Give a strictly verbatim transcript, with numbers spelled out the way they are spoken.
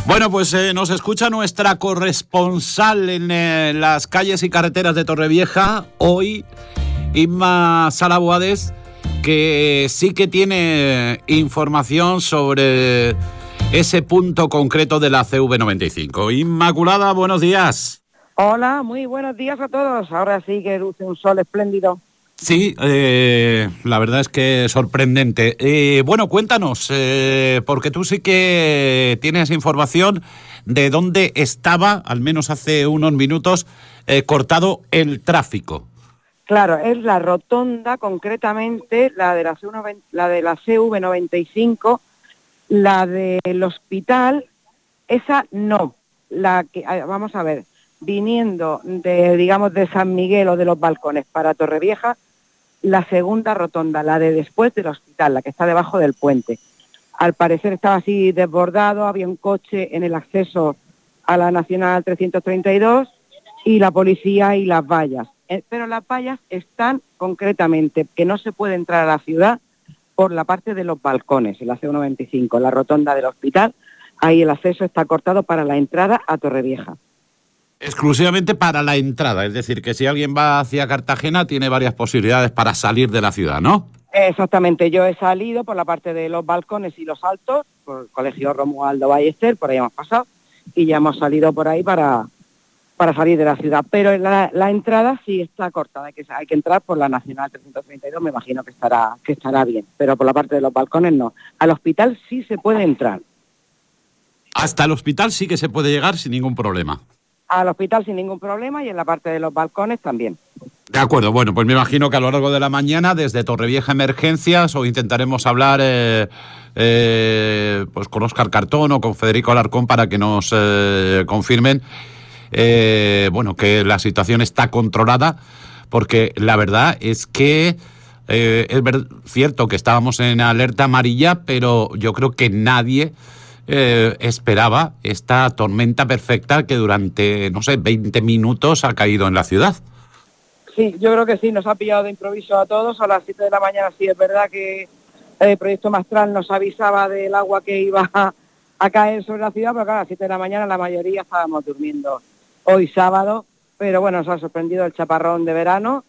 Bueno, pues eh, nos escucha nuestra corresponsal en eh, las calles y carreteras de Torrevieja, hoy, Inma Sala Boades, que sí que tiene información sobre ese punto concreto de la C V noventa y cinco. Inmaculada, buenos días. Hola, muy buenos días a todos. Ahora sí que luce un sol espléndido. Sí, eh, la verdad es que sorprendente. Eh, bueno, cuéntanos, eh, porque tú sí que tienes información de dónde estaba, al menos hace unos minutos, eh, cortado el tráfico. Claro, es la rotonda, concretamente la de la, C V, la de la C V noventa y cinco, la del hospital, esa no. La que, vamos a ver, viniendo de, digamos, de San Miguel o de los Balcones para Torrevieja, la segunda rotonda, la de después del hospital, la que está debajo del puente. Al parecer estaba así desbordado, había un coche en el acceso a la Nacional trescientos treinta y dos y la policía y las vallas. Pero las vallas están concretamente que no se puede entrar a la ciudad por la parte de los Balcones, en la C V noventa y cinco, la rotonda del hospital, ahí el acceso está cortado para la entrada a Torrevieja. Exclusivamente para la entrada, es decir, que si alguien va hacia Cartagena tiene varias posibilidades para salir de la ciudad, ¿no? Exactamente, yo he salido por la parte de los Balcones y los Altos, por el Colegio Romualdo Ballester, por ahí hemos pasado, y ya hemos salido por ahí para, para salir de la ciudad. Pero la, la entrada sí está cortada, hay que, hay que entrar por la Nacional trescientos treinta y dos, me imagino que estará, que estará bien, pero por la parte de los Balcones no. Al hospital sí se puede entrar. Hasta el hospital sí que se puede llegar sin ningún problema. Al hospital sin ningún problema y en la parte de los Balcones también. De acuerdo, bueno, pues me imagino que a lo largo de la mañana desde Torrevieja Emergencias o intentaremos hablar eh, eh, pues con Óscar Cartón o con Federico Alarcón para que nos eh, confirmen eh, bueno, que la situación está controlada, porque la verdad es que eh, es ver- cierto que estábamos en alerta amarilla, pero yo creo que nadie Eh, esperaba esta tormenta perfecta que durante, no sé, veinte minutos ha caído en la ciudad. Sí, yo creo que sí, nos ha pillado de improviso a todos. A las siete de la mañana sí es verdad que el Proyecto Mastral nos avisaba del agua que iba a, a caer sobre la ciudad, pero claro, a las siete de la mañana la mayoría estábamos durmiendo hoy sábado, pero bueno, nos ha sorprendido el chaparrón de verano